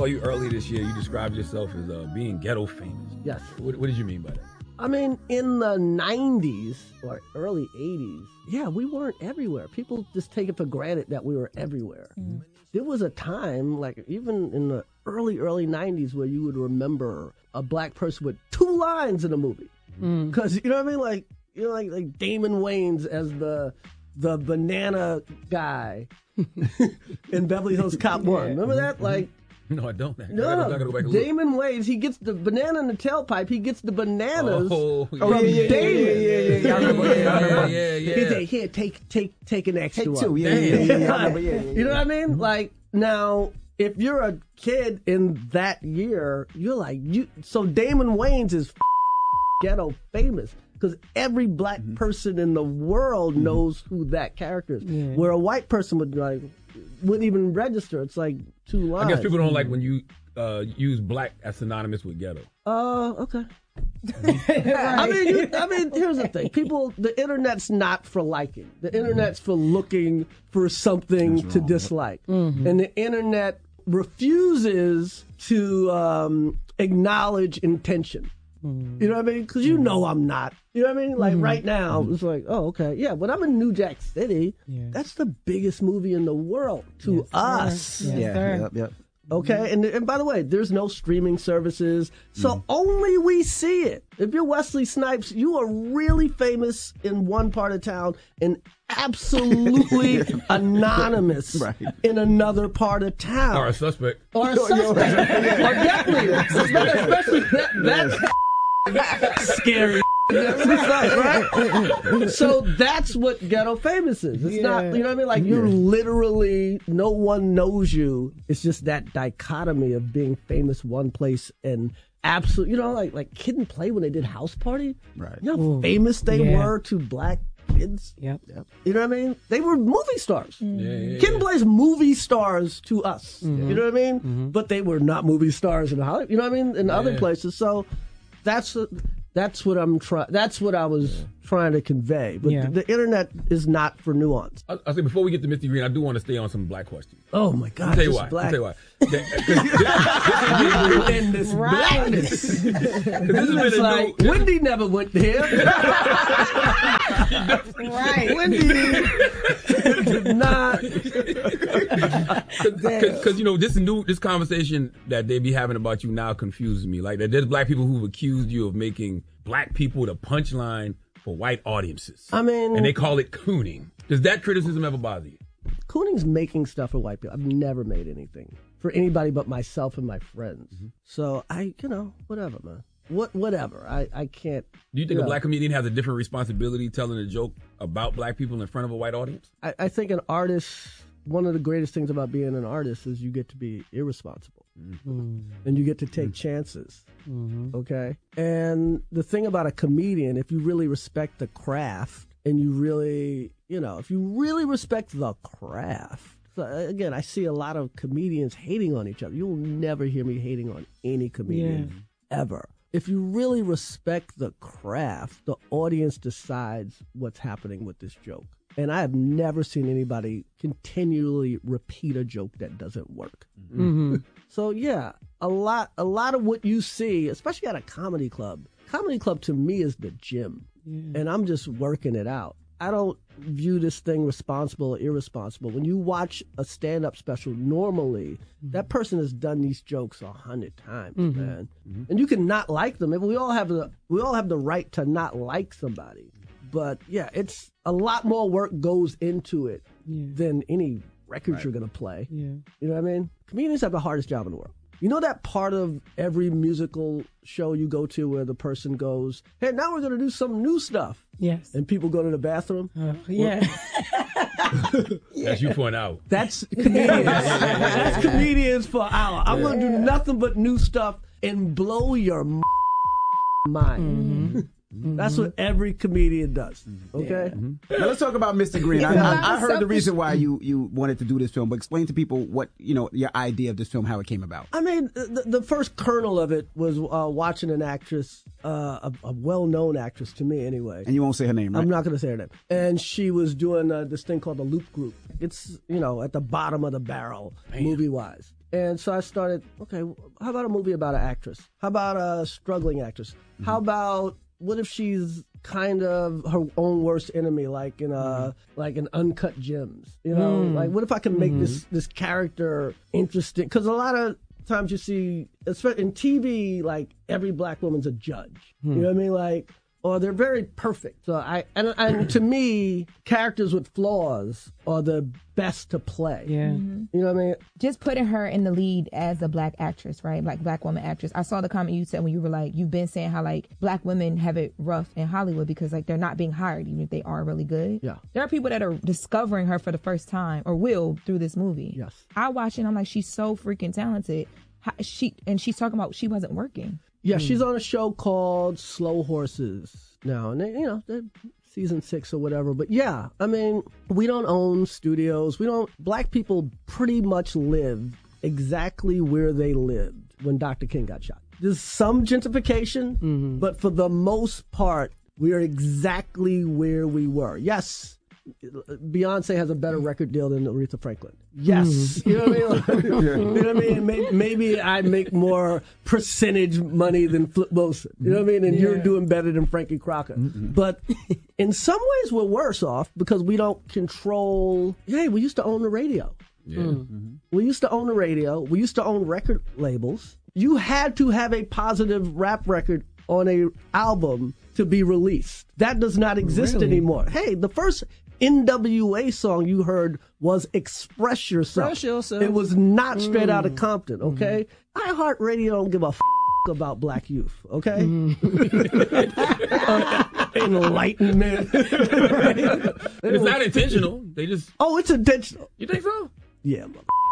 saw you early this year. You described yourself as being ghetto famous. Yes. What did you mean by that? I mean, in the 90s or early 80s, yeah, we weren't everywhere. People just take it for granted that we were everywhere. Mm-hmm. There was a time, like even in the early 90s, where you would remember a black person with 2 lines in a movie. Because, you know what I mean? Like, you know, like Damon Wayans as the banana guy in Beverly Hills Cop 1. Remember that? Like, no, I don't. No, Damon Wayans, he gets the banana in the tailpipe. He gets the bananas from Damon. Yeah. He's like, here, take an extra one. 2. You know what I mean? Like, now, if you're a kid in that year, you're like, so Damon Wayans is ghetto famous. Because every black person in the world knows who that character is. Yeah. Where a white person wouldn't even register. It's like 2 lines. I guess people don't like when you use black as synonymous with ghetto. Okay. I mean, here's the thing. The internet's not for liking. The internet's for looking for something to dislike. Mm-hmm. And the internet refuses to acknowledge intention. You know what I mean? Because you know I'm not. You know what I mean? Like right now, it's like, oh, okay. Yeah, when I'm in New Jack City, that's the biggest movie in the world to us. Yep. Okay? And by the way, there's no streaming services, so only we see it. If you're Wesley Snipes, you are really famous in one part of town and absolutely anonymous in another part of town. Or a suspect. Or definitely. Especially that's scary. Right? So that's what ghetto famous is. It's not, you know what I mean? Like you're literally, no one knows you. It's just that dichotomy of being famous one place and absolute, you know, like Kid and Play when they did House Party. Right. You know how famous they were to black kids? Yep. You know what I mean? They were movie stars. Yeah. Kid and Play's movie stars to us. You know what I mean? But they were not movie stars in Hollywood. You know what I mean? In other places. So that's what I'm trying. That's what I was trying to convey. But the internet is not for nuance. I say before we get to Mr. Green, I do want to stay on some black questions. Oh my God! I'll tell you why. And this blackness. This has been like Wendy never went there. Wendy did not. Because you know this conversation that they be having about you now confuses me. Like there's black people who've accused you of making black people the punchline for white audiences. I mean, and they call it cooning. Does that criticism ever bother you? Cooning's making stuff for white people. I've never made anything for anybody but myself and my friends. So whatever, man. Whatever. I can't. Do you think a black comedian has a different responsibility telling a joke about black people in front of a white audience? I think an artist, one of the greatest things about being an artist is you get to be irresponsible. And you get to take chances. Okay? And the thing about a comedian, if you really respect the craft and you really, if you really respect the craft. So again, I see a lot of comedians hating on each other. You'll never hear me hating on any comedian ever. If you really respect the craft, the audience decides what's happening with this joke. And I have never seen anybody continually repeat a joke that doesn't work. So yeah, a lot of what you see, especially at a comedy club to me is the gym. And I'm just working it out. I don't view this thing responsible or irresponsible. When you watch a stand-up special, normally that person has done these jokes 100 times, man. And you can not like them. We all have the right to not like somebody. But yeah, it's a lot more work goes into it than any record you're gonna play. You know what I mean? Comedians have the hardest job in the world. You know that part of every musical show you go to where the person goes, hey, now we're going to do some new stuff. Yes. And people go to the bathroom? That's you for an hour. That's comedians. That's comedians for an hour. I'm going to do nothing but new stuff and blow your mind. That's what every comedian does. Okay. Now let's talk about Mr. Green. I heard the reason why you wanted to do this film, but explain to people what your idea of this film, how it came about. I mean, the first kernel of it was watching an actress, a well-known actress to me anyway. And you won't say her name, right? I'm not going to say her name. And she was doing this thing called the Loop Group. It's, at the bottom of the barrel, movie-wise. And so I started, okay, how about a movie about an actress? How about a struggling actress? How about, what if she's kind of her own worst enemy, like in Uncut Gems? Like what if I can make this character interesting? Because a lot of times you see, especially in TV, like every black woman's a judge. You know what I mean? Like, or they're very perfect. So and to me, characters with flaws are the best to play. Yeah. You know what I mean? Just putting her in the lead as a black actress, right? Like black woman actress. I saw the comment you said when you were like, you've been saying how like black women have it rough in Hollywood because like they're not being hired even if they are really good. Yeah. There are people that are discovering her for the first time or will through this movie. Yes. I watch it and I'm like, she's so freaking talented. She's talking about she wasn't working. Yeah, she's on a show called Slow Horses now, and they're season 6 or whatever. But yeah, I mean, we don't own studios. Black people pretty much live exactly where they lived when Dr. King got shot. There's some gentrification, but for the most part, we are exactly where we were. Yes. Beyonce has a better record deal than Aretha Franklin. Yes. You know what I mean? Like, you know what I mean? Maybe I make more percentage money than Flip Wilson. You know what I mean? And you're doing better than Frankie Crocker. But in some ways, we're worse off because we don't control. Hey, we used to own the radio. Yeah. We used to own the radio. We used to own record labels. You had to have a positive rap record on a album to be released. That does not exist anymore. Hey, the first NWA song you heard was Express Yourself. It was not Straight Outta Compton, okay? iHeartRadio don't give a about black youth, okay? Enlightenment. It's not intentional. They just... Oh, it's intentional. You think so? Yeah,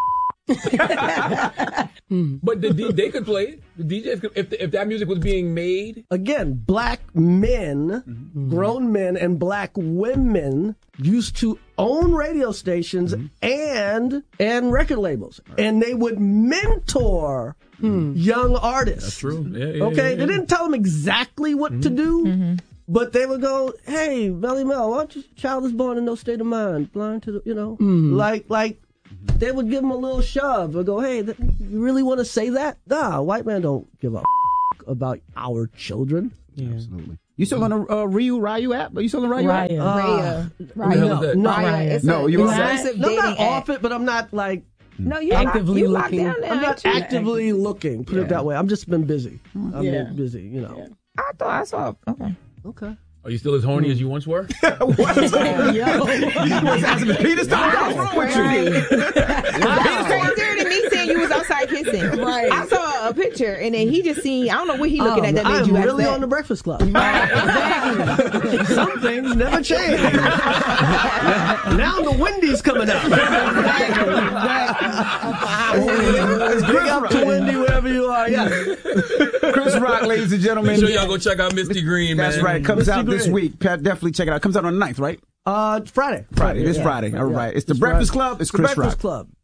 But they could play it. The DJs could, if that music was being made. Again, black men, grown men, and black women used to own radio stations and record labels, and they would mentor young artists. That's true. Okay, they didn't tell them exactly what to do. But they would go, hey, Melly Mel, why don't you, child is born in no state of mind, blind to the, like. They would give them a little shove and go, hey, you really want to say that? Nah, white man don't give a about our children. Yeah. Absolutely. You still on the Ryu app? Are you still on Ryu app? Raya. No, you're I'm not off it, but I'm not like... No, you're actively looking. I'm not actively looking, put it that way. I've just been busy. I've been busy, Yeah. I thought I saw... Okay. Are you still as horny as you once were? What? You was asking if Peter started. What's wrong with you? That's crazier than me saying you was outside kissing. Right. I saw a picture, and then he just seen, I don't know what he looking at that made you I'm really upset. on the Breakfast Club. Exactly. Some things never change. Now the Wendy's coming up. Big up to Wendy wherever you are. Yes. Chris Rock, ladies and gentlemen. Make sure y'all go check out Misty Green, man. That's right. It comes out Green. this week. Definitely check it out. It comes out on the 9th, right? Friday. This Friday. All right. It's the Breakfast Club. It's Chris Rock. Breakfast Club.